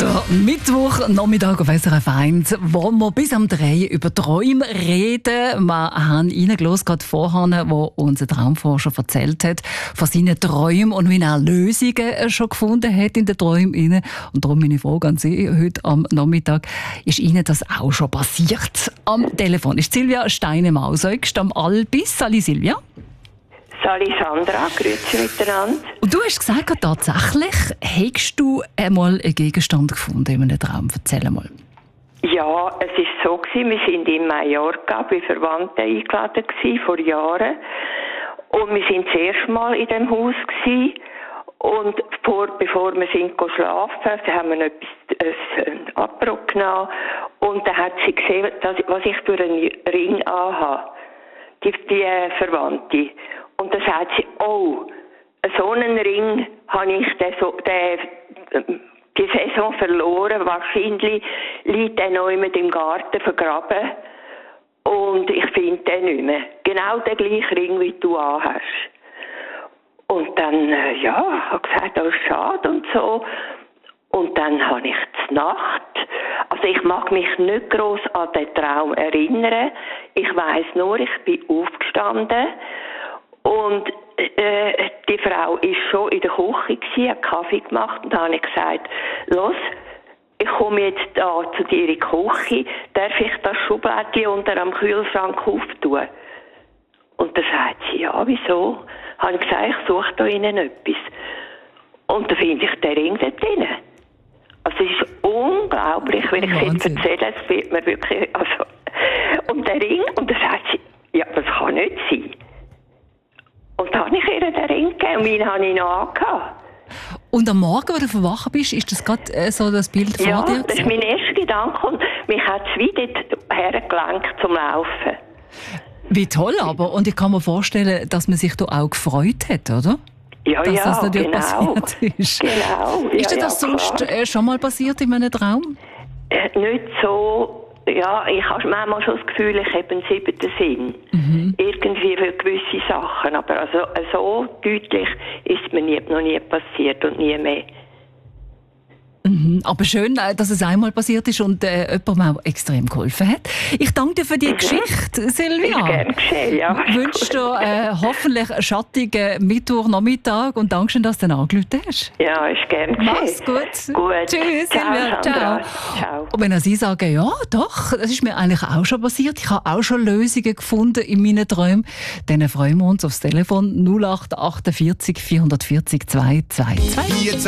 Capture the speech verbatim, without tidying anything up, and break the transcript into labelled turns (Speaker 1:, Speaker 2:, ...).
Speaker 1: Der Mittwoch, Nachmittag auf S R F eins, wo wir bis am drei über Träume reden. Wir haben reingelassen, gerade vorhin, wo unser Traumforscher erzählt hat von seinen Träumen und wie er Lösungen schon gefunden hat in den Träumen. Und darum meine Frage an Sie heute am Nachmittag: Ist Ihnen das auch schon passiert? Am Telefon ist Silvia Steine-Mausäugst am Albis. Salut Silvia.
Speaker 2: Salut Sandra, grüezi miteinander.
Speaker 1: Und du hast gesagt, tatsächlich hättest du einmal einen Gegenstand gefunden in einem Traum. Erzähl mal.
Speaker 2: Ja, es war so gewesen, wir waren in Mallorca bei Verwandten eingeladen gewesen, vor Jahren. Und wir waren das erste Mal in diesem Haus gewesen. Und vor, bevor wir sind schlafen, haben wir etwas, ein Apero genommen. Und dann hat sie gesehen, dass, was ich für einen Ring anhabe. Die, die äh, Verwandte. Und dann sagt sie, oh, so einen Ring habe ich den, so, den, die Saison verloren. Wahrscheinlich liegt er noch immer im Garten vergraben. Und ich finde den nicht mehr. Genau den gleichen Ring, wie du anhast. Und dann, äh, ja, habe ich gesagt, das ist schade und so. Und dann habe ich die Nacht, also ich mag mich nicht gross an den Traum erinnern. Ich weiss nur, ich bin aufgestanden und äh, die Frau ist schon in der Küche gewesen, hat Kaffee gemacht und dann habe ich gesagt, los, ich komme jetzt da zu dir in die Küche, darf ich das Schubladchen unter am Kühlschrank auftun? Und dann sagt sie, ja, wieso? Habe ich gesagt, ich suche da innen etwas. Und dann finde ich den Ring dort drin. Also es ist unglaublich, wenn ich es jetzt erzähle, es wird mir wirklich, also, und der Ring, und dann sagt sie, ja, das kann nicht sein. Und dann habe ich ihr den Ring gegeben und meinen habe ich noch angehabt.
Speaker 1: Und am Morgen, als du verwachen bist, ist das gerade äh, so das Bild vor
Speaker 2: ja,
Speaker 1: dir?
Speaker 2: Ja, das ist mein erster Gedanke und mich hat es wieder hergelenkt zum Laufen.
Speaker 1: Wie toll aber. Und ich kann mir vorstellen, dass man sich da auch gefreut hat, oder?
Speaker 2: Ja,
Speaker 1: dass
Speaker 2: ja,
Speaker 1: das natürlich
Speaker 2: genau.
Speaker 1: passiert ist.
Speaker 2: Genau.
Speaker 1: Ist dir
Speaker 2: ja,
Speaker 1: das
Speaker 2: ja,
Speaker 1: sonst äh, schon mal passiert in einem Traum?
Speaker 2: Äh, nicht so. Ja, ich habe manchmal schon das Gefühl, ich habe einen siebten Sinn.
Speaker 1: Mhm.
Speaker 2: Irgendwie für gewisse Sachen. Aber also, so deutlich ist mir nie, noch nie passiert und nie mehr.
Speaker 1: Mhm. Aber schön, dass es einmal passiert ist und äh, jemand auch extrem geholfen hat. Ich danke dir für die mhm. Geschichte, Silvia.
Speaker 2: Ist gern geschehen, ja.
Speaker 1: Ich wünsche dir äh, hoffentlich einen schattigen Mittwochnachmittag und danke schön, dass du dann angerufen hast.
Speaker 2: Ja, ist gern geschehen.
Speaker 1: Mach's gut.
Speaker 2: Gut.
Speaker 1: Tschüss,
Speaker 2: Ciao,
Speaker 1: Silvia. Ciao.
Speaker 2: Ciao.
Speaker 1: Und wenn Sie sagen, ja, doch, das ist mir eigentlich auch schon passiert, ich habe auch schon Lösungen gefunden in meinen Träumen, dann freuen wir uns aufs Telefon null acht achtundvierzig vierhundertvierzig zweihundertvierzig.